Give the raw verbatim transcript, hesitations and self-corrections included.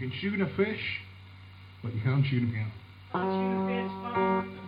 can shoot a fish, but you can't shoot a piano. Can't shoot a fish, well,